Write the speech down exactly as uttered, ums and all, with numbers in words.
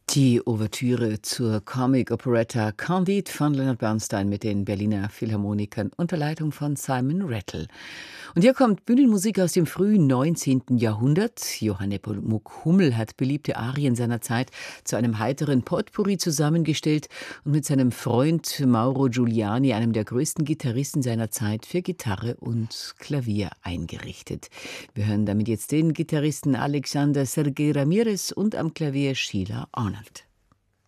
Die Ouvertüre zur Comic-Operetta Candide von Leonard Bernstein mit den Berliner Philharmonikern unter Leitung von Simon Rattle. Und hier kommt Bühnenmusik aus dem frühen neunzehnten Jahrhundert. Johann Nepomuk Hummel hat beliebte Arien seiner Zeit zu einem heiteren Potpourri zusammengestellt und mit seinem Freund Mauro Giuliani, einem der größten Gitarristen seiner Zeit, für Gitarre und Klavier eingerichtet. Wir hören damit jetzt den Gitarristen Alexander Sergei Ramirez und am Klavier Sheila Arnold.